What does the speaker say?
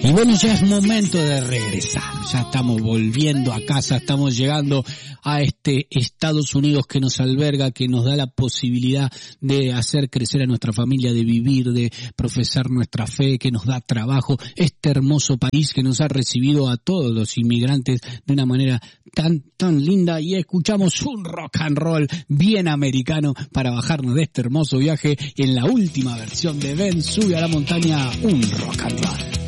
Y bueno, ya es momento de regresar. Ya estamos volviendo a casa, estamos llegando a este Estados Unidos que nos alberga, que nos da la posibilidad de hacer crecer a nuestra familia, de vivir, de profesar nuestra fe, que nos da trabajo. Este hermoso país que nos ha recibido a todos los inmigrantes de una manera tan linda. Y escuchamos un rock and roll bien americano para bajarnos de este hermoso viaje en la última versión de Ben Sube a la Montaña, un rock and roll.